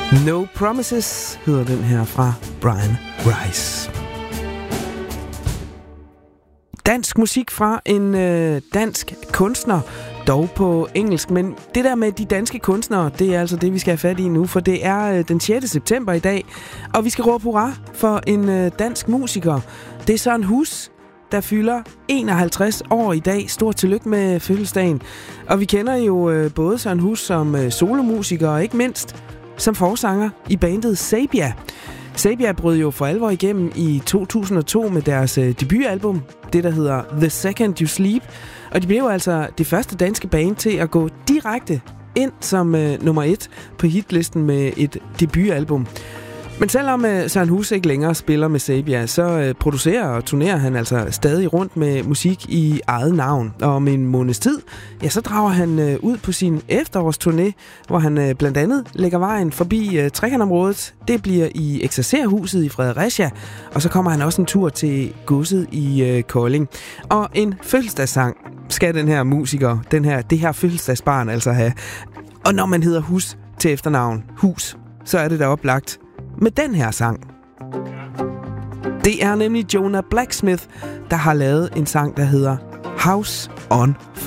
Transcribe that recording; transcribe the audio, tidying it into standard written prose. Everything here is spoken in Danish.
No Promises hedder den her fra Brian Rice. Dansk musik fra en dansk kunstner, dog på engelsk. Men det der med de danske kunstnere, det er altså det, vi skal have fat i nu, for det er den 6. september i dag, og vi skal råbe hurra for en dansk musiker. Det er Søren Hus, der fylder 51 år i dag. Stort tillykke med fødselsdagen. Og vi kender jo både Søren Hus som solomusiker og ikke mindst som forsanger i bandet Sabia. Sabia brød jo for alvor igennem i 2002 med deres debutalbum, det der hedder The Second You Sleep. Og de blev altså det første danske band til at gå direkte ind som nummer 1 på hitlisten med et debutalbum. Men selvom Søren Hus ikke længere spiller med Sabia, så producerer og turnerer han altså stadig rundt med musik i eget navn. Og om en måneds tid, ja, så drager han ud på sin efterårsturné, hvor han blandt andet lægger vejen forbi Trekantområdet. Det bliver i Eksercerhuset i Fredericia, og så kommer han også en tur til godset i Kolding. Og en fødselsdagssang skal den her musiker, det her fødselsdagsbarn altså have. Og når man hedder Hus til efternavn, Hus, så er det da oplagt med den her sang. Det er nemlig Jonah Blacksmith, der har lavet en sang, der hedder House on Fire.